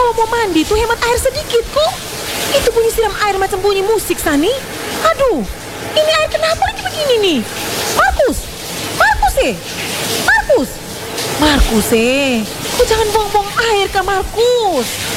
kalau mau mandi tuh hemat air sedikit kok. Itu bunyi siram air macam bunyi musik, Sani. Aduh, ini air kenapa lagi begini nih? Markus, Markus, kau jangan buang-buang air, Kak Markus.